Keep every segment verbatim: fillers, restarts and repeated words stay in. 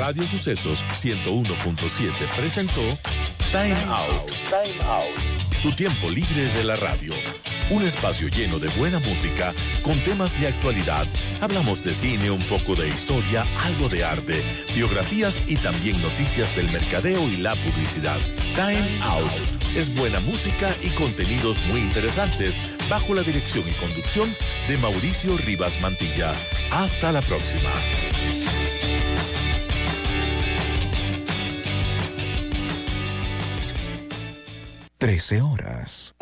Radio Sucesos ciento uno punto siete presentó Time Out. Time Out. Tu tiempo libre de la radio. Un espacio lleno de buena música, con temas de actualidad. Hablamos de cine, un poco de historia, algo de arte, biografías y también noticias del mercadeo y la publicidad. Time Out. Es buena música y contenidos muy interesantes, bajo la dirección y conducción de Mauricio Rivas Mantilla. Hasta la próxima. trece horas.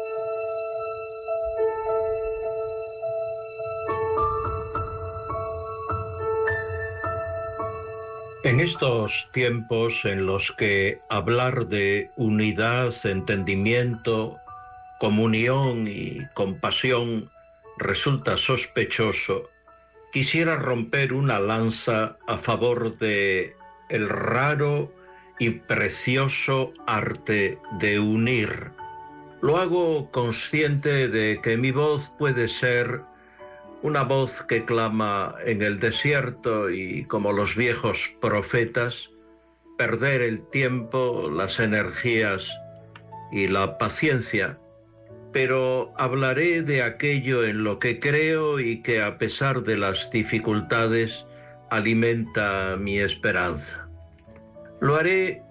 En estos tiempos en los que hablar de unidad, entendimiento, comunión y compasión resulta sospechoso, quisiera romper una lanza a favor de el raro y precioso arte de unir. Lo hago consciente de que mi voz puede ser una voz que clama en el desierto y, como los viejos profetas, perder el tiempo, las energías y la paciencia. Pero hablaré de aquello en lo que creo y que, a pesar de las dificultades, alimenta mi esperanza. Lo haré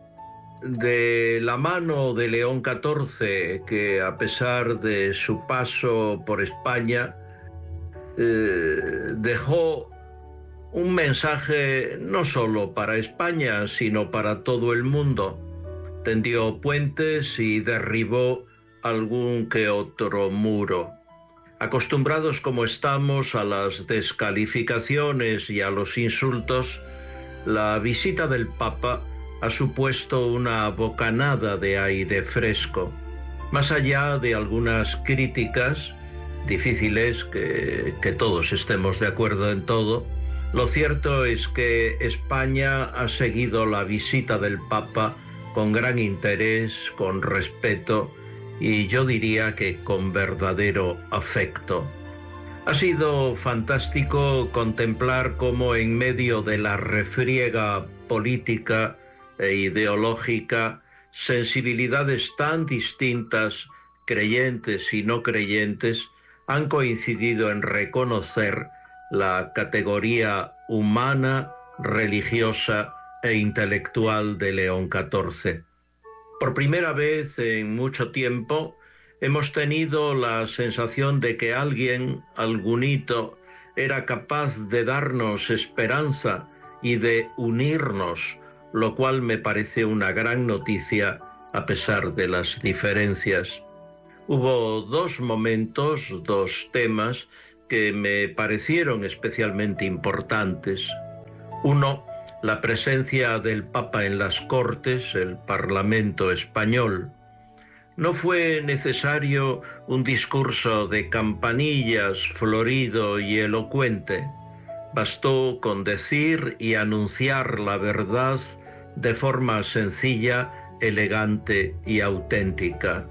de la mano de León catorce, que a pesar de su paso por España, eh, dejó un mensaje no solo para España, sino para todo el mundo. Tendió puentes y derribó algún que otro muro. Acostumbrados como estamos a las descalificaciones y a los insultos, la visita del Papa ha supuesto una bocanada de aire fresco. Más allá de algunas críticas, difíciles que, que todos estemos de acuerdo en todo, lo cierto es que España ha seguido la visita del Papa con gran interés, con respeto y yo diría que con verdadero afecto. Ha sido fantástico contemplar cómo en medio de la refriega política e ideológica, sensibilidades tan distintas, creyentes y no creyentes, han coincidido en reconocer la categoría humana, religiosa e intelectual de León catorce. Por primera vez en mucho tiempo hemos tenido la sensación de que alguien, algunito, era capaz de darnos esperanza y de unirnos, lo cual me parece una gran noticia a pesar de las diferencias. Hubo dos momentos, dos temas que me parecieron especialmente importantes. Uno, la presencia del Papa en las Cortes, el Parlamento español. No fue necesario un discurso de campanillas florido y elocuente. Bastó con decir y anunciar la verdad de forma sencilla, elegante y auténtica.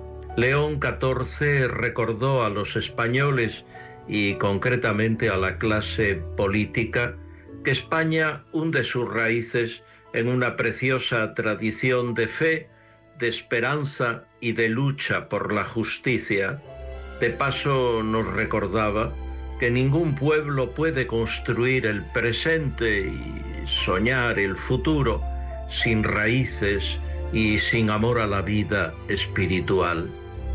León catorce recordó a los españoles y concretamente a la clase política que España hunde sus raíces en una preciosa tradición de fe, de esperanza y de lucha por la justicia. De paso nos recordaba que ningún pueblo puede construir el presente y soñar el futuro sin raíces y sin amor a la vida espiritual.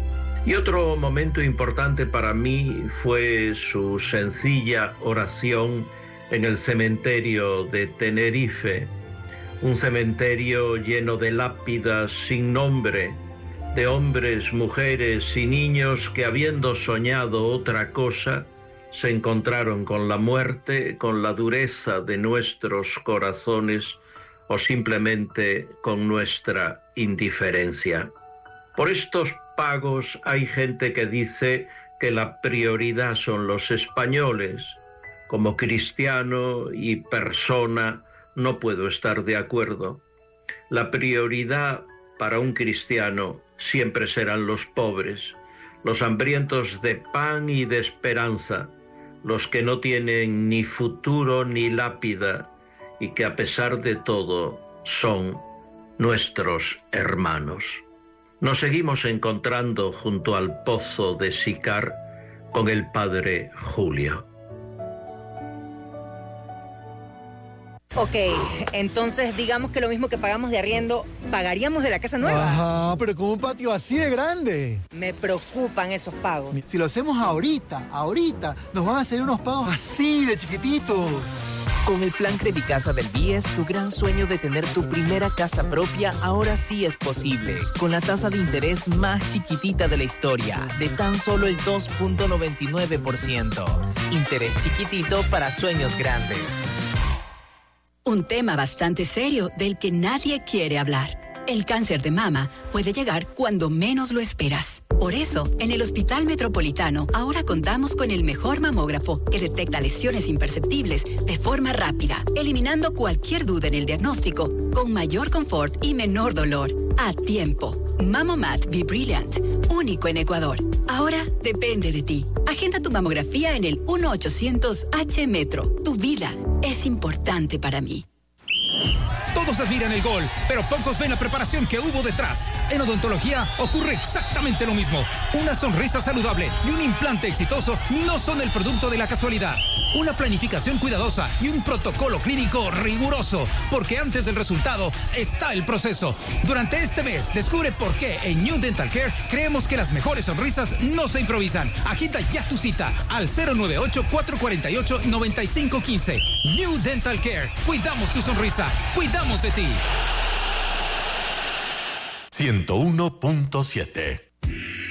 Y otro momento importante para mí fue su sencilla oración en el cementerio de Tenerife, un cementerio lleno de lápidas sin nombre, de hombres, mujeres y niños que, habiendo soñado otra cosa, se encontraron con la muerte, con la dureza de nuestros corazones o simplemente con nuestra indiferencia. Por estos pagos hay gente que dice que la prioridad son los españoles. Como cristiano y persona no puedo estar de acuerdo. La prioridad para un cristiano siempre serán los pobres, los hambrientos de pan y de esperanza, los que no tienen ni futuro ni lápida y que a pesar de todo son nuestros hermanos. Nos seguimos encontrando junto al pozo de Sicar con el padre Julio. Ok, entonces digamos que lo mismo que pagamos de arriendo, ¿pagaríamos de la casa nueva? Ajá, pero con un patio así de grande. Me preocupan esos pagos. Si lo hacemos ahorita, ahorita, nos van a hacer unos pagos así de chiquititos. Con el plan Credicasa del B I E S, tu gran sueño de tener tu primera casa propia ahora sí es posible. Con la tasa de interés más chiquitita de la historia, de tan solo el dos punto noventa y nueve por ciento. Interés chiquitito para sueños grandes. Un tema bastante serio del que nadie quiere hablar. El cáncer de mama puede llegar cuando menos lo esperas. Por eso, en el Hospital Metropolitano ahora contamos con el mejor mamógrafo que detecta lesiones imperceptibles de forma rápida, eliminando cualquier duda en el diagnóstico, con mayor confort y menor dolor. A tiempo. Mamomat Be Brilliant, único en Ecuador. Ahora depende de ti. Agenda tu mamografía en el uno ochocientos H Metro. Tu vida es importante para mí. Todos admiran el gol, pero pocos ven la preparación que hubo detrás. En odontología ocurre exactamente lo mismo. Una sonrisa saludable y un implante exitoso no son el producto de la casualidad. Una planificación cuidadosa y un protocolo clínico riguroso, porque antes del resultado está el proceso. Durante este mes, descubre por qué en New Dental Care creemos que las mejores sonrisas no se improvisan. Agita ya tu cita al cero nueve ocho, cuatro cuatro ocho, nueve cinco uno cinco. New Dental Care. Cuidamos tu sonrisa. Cuidamos de ti. ciento uno punto siete